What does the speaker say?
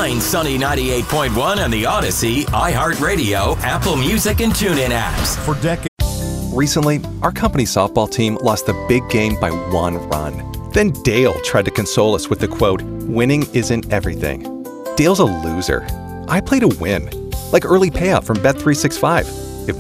Find Sunny 98.1 on the Odyssey, iHeartRadio, Apple Music, and TuneIn apps. For decades. Recently, our company softball team lost the big game by 1 run. Then Dale tried to console us with the quote, "Winning isn't everything." Dale's a loser. I play to win, like early payout from Bet365.